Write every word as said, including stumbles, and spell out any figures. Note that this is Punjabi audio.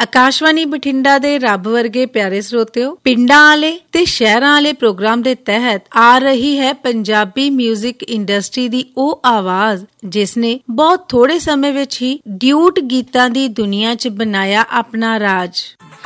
ਆਕਾਸ਼ਵਾਣੀ ਬਠਿੰਡਾ ਦੇ ਰੱਬ ਵਰਗੇ ਪਿਆਰੇ ਸਰੋਤਿਓ, ਪਿੰਡਾਂ ਵਾਲੇ ਤੇ ਸ਼ਹਿਰਾਂ ਵਾਲੇ ਪ੍ਰੋਗਰਾਮ ਦੇ ਤਹਿਤ ਆ ਰਹੀ ਹੈ ਪੰਜਾਬੀ ਮਿਊਜ਼ਿਕ ਇੰਡਸਟਰੀ ਦੀ ਉਹ ਆਵਾਜ਼ ਜਿਸ ਨੇ ਬਹੁਤ ਥੋੜੇ ਸਮੇਂ ਵਿੱਚ ਹੀ ਡਿਊਟ ਗੀਤਾਂ ਦੀ ਦੁਨੀਆ 'ਚ ਬਣਾਇਆ ਆਪਣਾ ਰਾਜ।